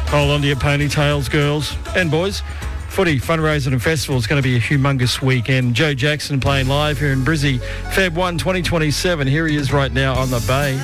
Hold on to your ponytails, girls and boys. Footy, fundraising and festival is going to be a humongous weekend. Joe Jackson playing live here in Brizzy, Feb 1, 2027. Here he is right now on the Bay.